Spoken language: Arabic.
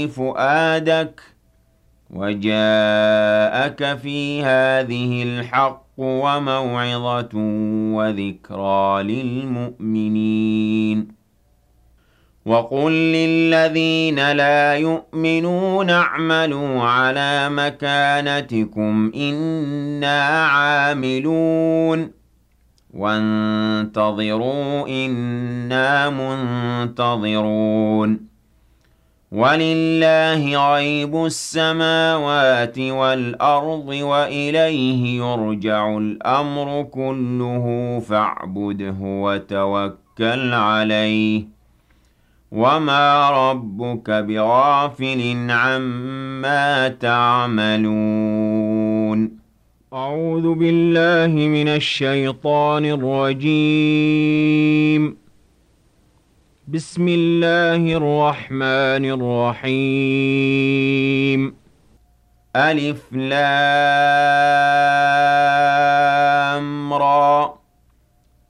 فؤادك وجاءك في هذه الحق وموعظة وذكرى للمؤمنين وقل للذين لا يؤمنون اعملوا على مكانتكم إنا عاملون وانتظروا إنا منتظرون ولله غيب السماوات والأرض وإليه يرجع الأمر كله فاعبده وتوكل عليه وما ربك بغافل عما تعملون أعوذ بالله من الشيطان الرجيم بسم الله الرحمن الرحيم ألف لام